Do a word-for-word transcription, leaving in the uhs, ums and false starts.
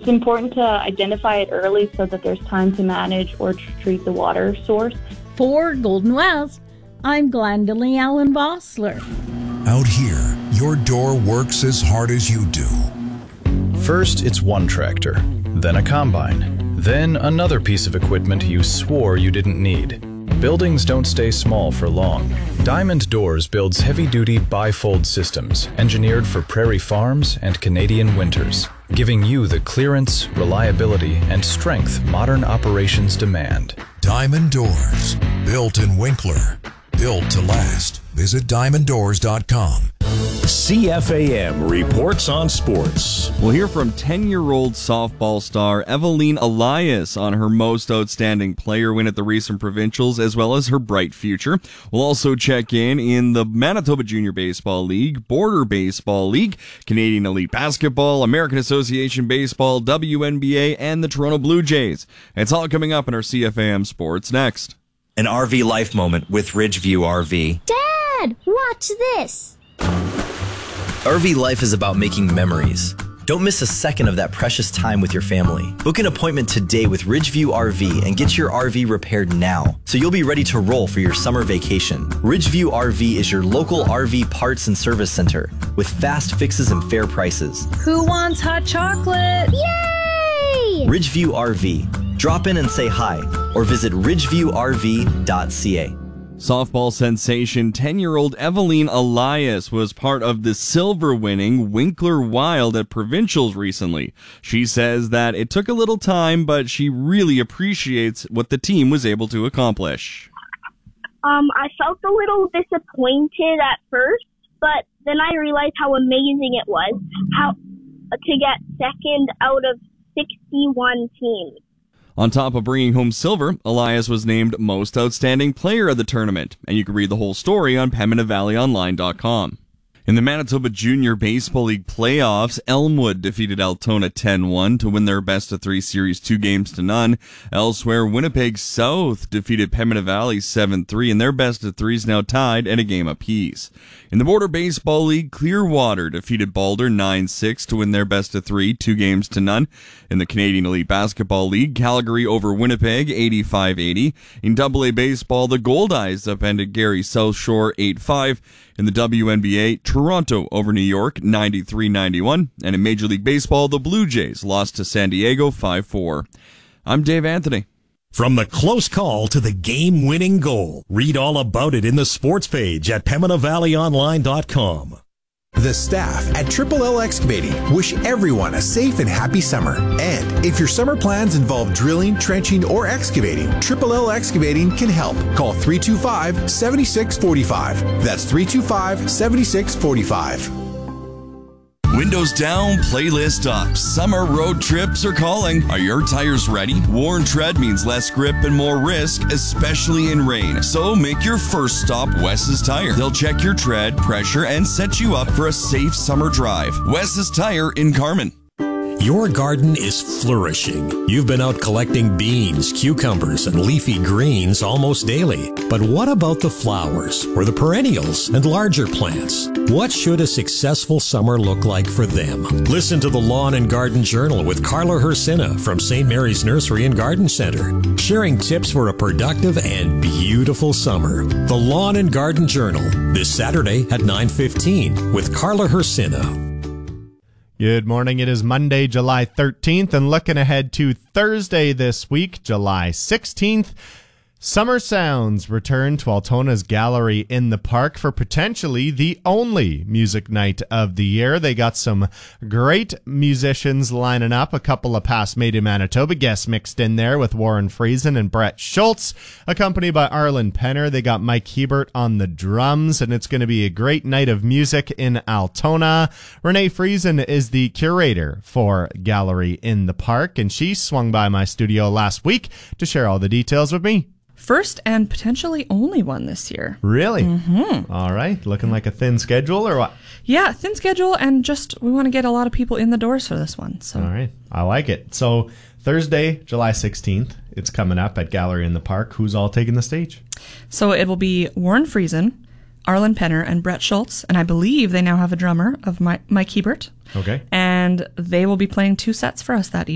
It's important to identify it early so that there's time to manage or to treat the water source. For Golden West, I'm Glendalee Allen Bossler. Out here, your door works as hard as you do. First, it's one tractor, then a combine, then another piece of equipment you swore you didn't need. Buildings don't stay small for long. Diamond Doors builds heavy-duty bifold systems engineered for prairie farms and Canadian winters, giving you the clearance, reliability, and strength modern operations demand. Diamond Doors, built in Winkler, built to last. Visit diamond doors dot com. C F A M reports on sports. We'll hear from ten-year-old softball star Eveline Elias on her most outstanding player win at the recent provincials, as well as her bright future. We'll also check in in the Manitoba Junior Baseball League, Border Baseball League, Canadian Elite Basketball, American Association Baseball, W N B A, and the Toronto Blue Jays. It's all coming up in our C F A M Sports next. An R V life moment with Ridgeview R V. Dad, watch this. R V life is about making memories. Don't miss a second of that precious time with your family. Book an appointment today with Ridgeview R V and get your R V repaired now, so you'll be ready to roll for your summer vacation. Ridgeview R V is your local R V parts and service center with fast fixes and fair prices. Who wants hot chocolate? Yay! Ridgeview R V. Drop in and say hi, or visit ridgeview r v dot c a. Softball sensation ten-year-old Eveline Elias was part of the silver-winning Winkler Wild at Provincials recently. She says that it took a little time, but she really appreciates what the team was able to accomplish. Um, I felt a little disappointed at first, but then I realized how amazing it was how to get second out of sixty-one teams. On top of bringing home silver, Elias was named Most Outstanding Player of the tournament, and you can read the whole story on pembina valley online dot com. In the Manitoba Junior Baseball League playoffs, Elmwood defeated Altona ten one to win their best-of-three series two games to none. Elsewhere, Winnipeg South defeated Pembina Valley seven three, and their best-of-three is now tied at a game apiece. In the Border Baseball League, Clearwater defeated Balder nine six to win their best-of-three two games to none. In the Canadian Elite Basketball League, Calgary over Winnipeg eighty-five eighty. In Double A Baseball, the Goldeyes upended Gary South Shore eight five. In the W N B A, Toronto over New York ninety-three ninety-one. And in Major League Baseball, the Blue Jays lost to San Diego five four. I'm Dave Anthony. From the close call to the game-winning goal, read all about it in the sports page at pembina valley online dot com. The staff at Triple L Excavating wish everyone a safe and happy summer. And if your summer plans involve drilling, trenching, or excavating, Triple L Excavating can help. Call three two five, seven six four five. That's three two five, seven six four five. Windows down, playlist up. Summer road trips are calling. Are your tires ready? Worn tread means less grip and more risk, especially in rain. So make your first stop Wes's Tire. They'll check your tread, pressure, and set you up for a safe summer drive. Wes's Tire in Carman. Your garden is flourishing. You've been out collecting beans, cucumbers, and leafy greens almost daily. But what about the flowers, or the perennials and larger plants? What should a successful summer look like for them? Listen to the Lawn and Garden Journal with Carla Hersina from Saint Mary's Nursery and Garden Center, sharing tips for a productive and beautiful summer. The Lawn and Garden Journal, this Saturday at nine fifteen with Carla Hersina. Good morning. It is Monday, July thirteenth, and looking ahead to Thursday this week, July sixteenth. Summer Sounds return to Altona's Gallery in the Park for potentially the only music night of the year. They got some great musicians lining up. A couple of past Made in Manitoba guests mixed in there with Warren Friesen and Brett Schultz, accompanied by Arlen Penner. They got Mike Hebert on the drums, and it's going to be a great night of music in Altona. Renee Friesen is the curator for Gallery in the Park, and she swung by my studio last week to share all the details with me. First and potentially only one this year. Really? Mm-hmm. All right. Looking like a thin schedule or what? Yeah, thin schedule, and just we want to get a lot of people in the doors for this one. So. All right. I like it. So Thursday, July sixteenth, it's coming up at Gallery in the Park. Who's all taking the stage? So it will be Warren Friesen, Arlen Penner, and Brett Schultz, and I believe they now have a drummer of Mike, Mike Hebert. Okay. And they will be playing two sets for us that evening.